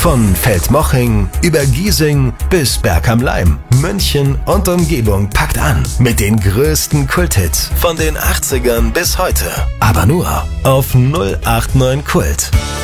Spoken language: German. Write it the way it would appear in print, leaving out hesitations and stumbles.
Von Feldmoching über Giesing bis Berg am Laim, München und Umgebung packt an mit den größten Kulthits von den 80ern bis heute. Aber nur auf 089 Kult.